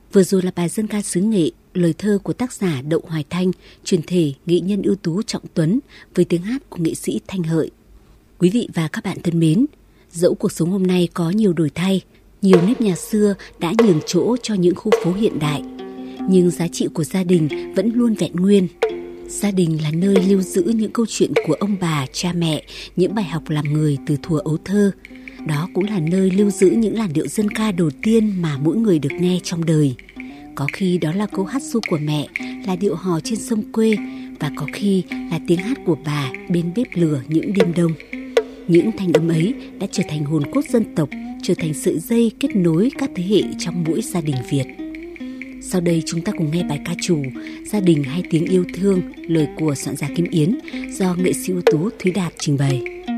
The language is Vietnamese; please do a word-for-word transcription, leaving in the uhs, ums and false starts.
Vừa rồi là bài dân ca xứ Nghệ, lời thơ của tác giả Đậu Hoài Thanh, truyền thể nghệ nhân ưu tú Trọng Tuấn với tiếng hát của nghệ sĩ Thanh Hợi. Quý vị và các bạn thân mến, dẫu cuộc sống hôm nay có nhiều đổi thay, nhiều nếp nhà xưa đã nhường chỗ cho những khu phố hiện đại, nhưng giá trị của gia đình vẫn luôn vẹn nguyên. Gia đình là nơi lưu giữ những câu chuyện của ông bà, cha mẹ, những bài học làm người từ thuở ấu thơ. Đó cũng là nơi lưu giữ những làn điệu dân ca đầu tiên mà mỗi người được nghe trong đời. Có khi đó là câu hát ru của mẹ, là điệu hò trên sông quê, và có khi là tiếng hát của bà bên bếp lửa những đêm đông. Những thanh âm ấy đã trở thành hồn cốt dân tộc, trở thành sợi dây kết nối các thế hệ trong mỗi gia đình Việt. Sau đây chúng ta cùng nghe bài ca trù Gia đình hay tiếng yêu thương, lời của soạn giả Kim Yến do nghệ sĩ ưu tú Thúy Đạt trình bày.